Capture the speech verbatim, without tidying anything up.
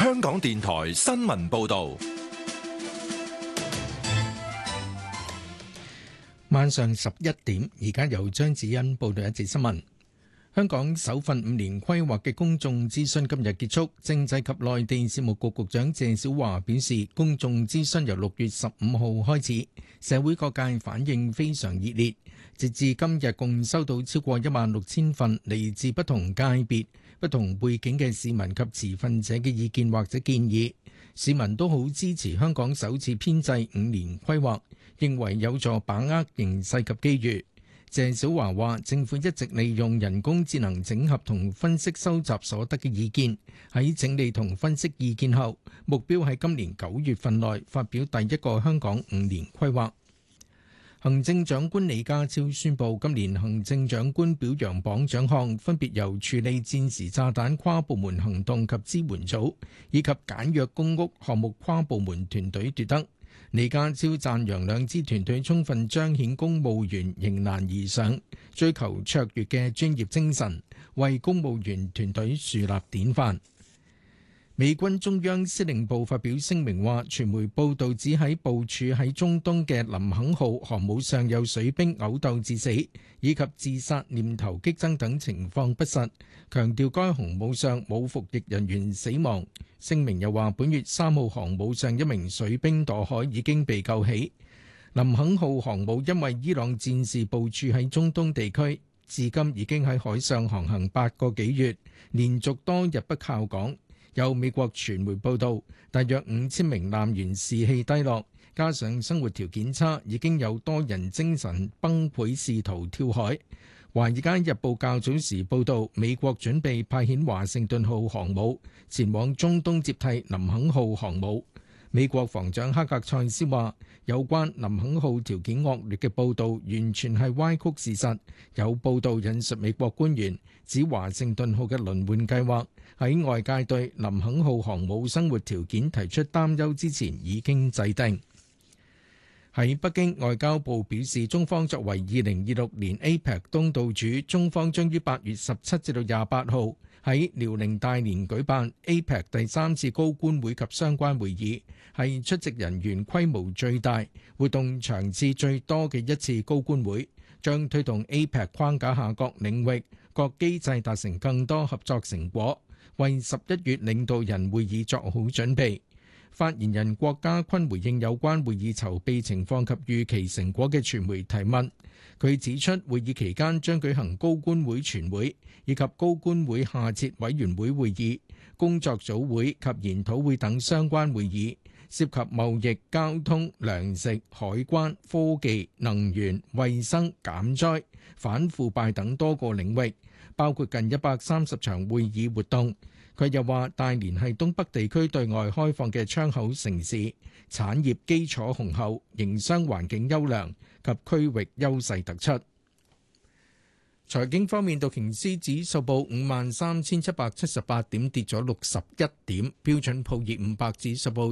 香港電台新聞報道。 晚上十一點，而家由張子欣報道一節新聞。香港首份五年規劃嘅公眾諮詢今日結束，政制及內地事務局局長謝小華表示，公眾諮詢由六月十五號開始，社會各界反應非常熱烈，截至今日共收到超過一萬六千份嚟自不同界別、不同背景嘅市民及持份者嘅意見或者建議。市民都好支持香港首次編制五年規劃，認為有助把握形勢及機遇。謝小華話：政府一直利用人工智能整合同分析收集所得嘅意見，喺整理同分析意見後，目標喺今年九月份內發表第一個香港五年規劃。行政長官李家超宣布，今年行政長官表揚榜獎項分別由處理戰時炸彈跨部門行動及支援組以及簡約公屋項目跨部門團隊奪得。李家超讚揚兩支團隊充分彰顯公務員迎難而上、追求卓越嘅專業精神，為公務員團隊樹立典範。美軍中央司令部發表聲明話，傳媒報道指喺部署喺中東嘅林肯號航母上有水兵毆鬥致死，以及自殺念頭激增等情況不實，強調該航母上冇服役人員死亡。聲明又話，本月三號航母上一名水兵墮海已經被救起。林肯號航母因為伊朗戰事部署喺中東地區，至今已經喺海上航行八個幾月，連續多日不靠港。有美國傳媒報道，大約五千名艦員士氣低落，加上生活條件差，已經有多人精神崩潰，試圖跳海。《華爾街日報》較早時報道，美國準備派遣華盛頓號航母前往中東接替林肯號航母。美國防長克格塞斯話，有關林肯號條件惡劣嘅報導完全係歪曲事實。有報道引述美國官員指，華盛頓號嘅輪換計劃喺外界對林肯號航母生活條件提出擔憂之前已經制定。喺北京，外交部表示，中方作為二零二六年 A P E C 東道主，中方將於八月十七至到廿八號喺遼寧大連舉辦 A P E C 第三次高官會及相關會議，係出席人員規模最大、活動場次最多嘅一次高官會，將推動 A P E C 框架下各領域、各機制達成更多合作成果，為十一月領導人會議作好準備。發言人郭家坤回應有關會議籌備情況及預期成果嘅傳媒提問，佢指出會議期間將舉行高官會全會以及高官會下設委員會會議、工作組會及研討會等相關會議，涉及貿易、交通、糧食、海關、科技、能源、衛生、減災、反腐敗等多個領域，包括近一百三十場會議活動。佢又話，大連係東北地區對外開放嘅窗口城市，產業基礎雄厚，營商環境優良及區域優勢突出。財經方面，道瓊斯指數報五萬三千七百七十八點，跌咗六十一點；標準普爾五百指數報